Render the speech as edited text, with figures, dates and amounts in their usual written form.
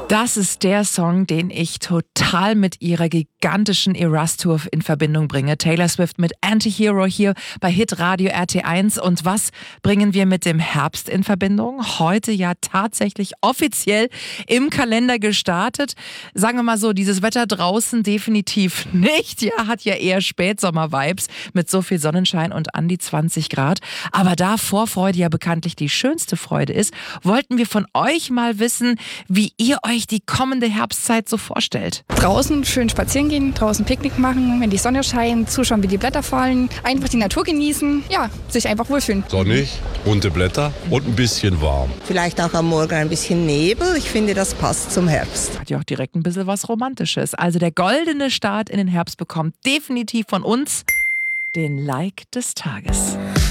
Das ist der Song, den ich total mit ihrer gigantischen Eras-Tour in Verbindung bringe. Taylor Swift mit Anti-Hero hier bei Hitradio RT1. Und was bringen wir mit dem Herbst in Verbindung? Heute ja tatsächlich offiziell im Kalender gestartet. Sagen wir mal so, dieses Wetter draußen definitiv nicht. Ja, hat ja eher Spätsommer-Vibes mit so viel Sonnenschein und an die 20 Grad. Aber da Vorfreude ja bekanntlich die schönste Freude ist, wollten wir von euch mal wissen, wie ihr euch die kommende Herbstzeit so vorstellt. Draußen schön spazieren gehen, draußen Picknick machen, wenn die Sonne scheint, zuschauen, wie die Blätter fallen, einfach die Natur genießen, ja, sich einfach wohlfühlen. Sonnig, bunte Blätter und ein bisschen warm. Vielleicht auch am Morgen ein bisschen Nebel. Ich finde, das passt zum Herbst. Hat ja auch direkt ein bisschen was Romantisches. Also der goldene Start in den Herbst bekommt definitiv von uns den Like des Tages.